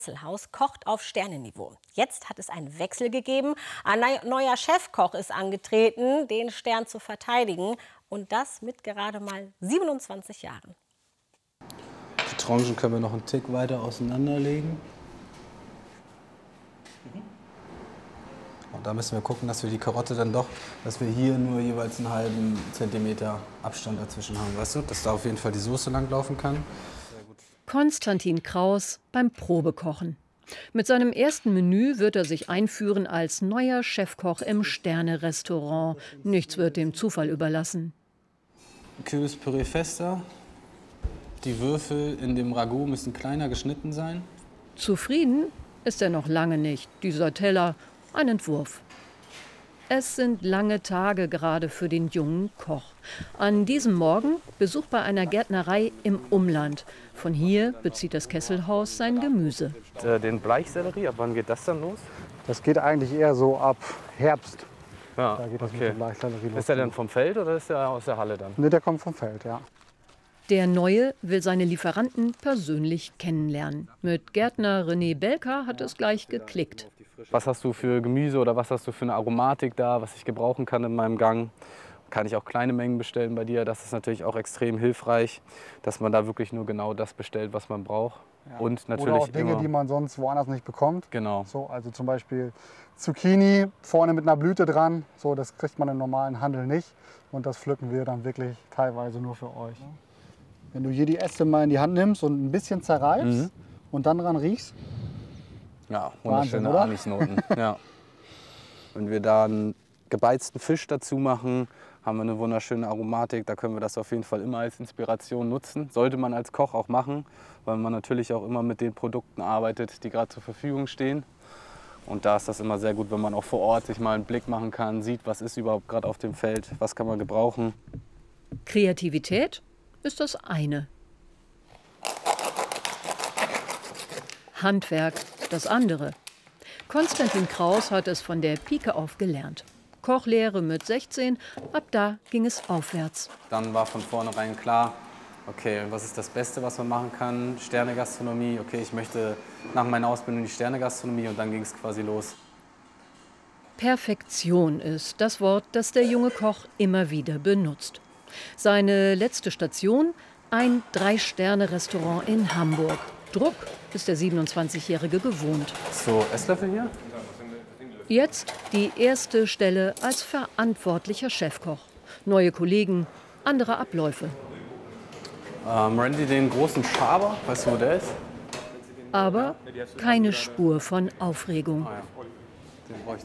Haus kocht auf Sternenniveau. Jetzt hat es einen Wechsel gegeben. Ein neuer Chefkoch ist angetreten, den Stern zu verteidigen. Und das mit gerade mal 27 Jahren. Die Tranchen können wir noch einen Tick weiter auseinanderlegen. Und da müssen wir gucken, dass wir die Karotte dann doch, dass wir hier nur jeweils einen halben Zentimeter Abstand dazwischen haben, weißt du? Dass da auf jeden Fall die Soße langlaufen kann. Konstantin Kraus beim Probekochen. Mit seinem ersten Menü wird er sich einführen als neuer Chefkoch im Sterne-Restaurant. Nichts wird dem Zufall überlassen. Kürbispüree fester. Die Würfel in dem Ragout müssen kleiner geschnitten sein. Zufrieden ist er noch lange nicht. Dieser Teller, ein Entwurf. Es sind lange Tage gerade für den jungen Koch. An diesem Morgen Besuch bei einer Gärtnerei im Umland. Von hier bezieht das Kesselhaus sein Gemüse. Den Bleichsellerie, ab wann geht das dann los? Das geht eigentlich eher so ab Herbst. Ja, Da geht das mit okay. dem Bleichsellerie los. Ist der denn vom Feld oder ist der aus der Halle dann? Ne, der kommt vom Feld, ja. Der Neue will seine Lieferanten persönlich kennenlernen. Mit Gärtner René Belka hat es gleich geklickt. Was hast du für Gemüse oder was hast du für eine Aromatik da, was ich gebrauchen kann in meinem Gang? Kann ich auch kleine Mengen bestellen bei dir? Das ist natürlich auch extrem hilfreich, dass man da wirklich nur genau das bestellt, was man braucht. Ja. Und natürlich Oder auch Dinge, immer, die man sonst woanders nicht bekommt. genau. So, also zum Beispiel Zucchini vorne mit einer Blüte dran. So, das kriegt man im normalen Handel nicht. Und das pflücken wir dann wirklich teilweise nur für euch. Wenn du hier die Äste mal in die Hand nimmst und ein bisschen zerreibst und dann dran riechst. Ja, Wahnsinn, wunderschöne oder? Anisnoten. Ja. Wenn wir da einen gebeizten Fisch dazu machen, haben wir eine wunderschöne Aromatik. Da können wir das auf jeden Fall immer als Inspiration nutzen. Sollte man als Koch auch machen, weil man natürlich auch immer mit den Produkten arbeitet, die gerade zur Verfügung stehen. Und da ist das immer sehr gut, wenn man auch vor Ort sich mal einen Blick machen kann, sieht, was ist überhaupt gerade auf dem Feld, was kann man gebrauchen. Kreativität ist das eine. Handwerk das andere. Konstantin Kraus hat es von der Pike auf gelernt. Kochlehre mit 16, ab da ging es aufwärts. Dann war von vornherein klar, okay, was ist das Beste, was man machen kann? Sternegastronomie, okay, ich möchte nach meiner Ausbildung die Sternegastronomie und dann ging es quasi los. Perfektion ist das Wort, das der junge Koch immer wieder benutzt. Seine letzte Station, ein 3-Sterne-Restaurant in Hamburg. Druck ist der 27-Jährige gewohnt. So, Esslöffel hier? Jetzt die erste Stelle als verantwortlicher Chefkoch. Neue Kollegen, andere Abläufe. Randy, den großen Schaber, weißt du, wo der ist? Aber keine Spur von Aufregung. Den brauche ich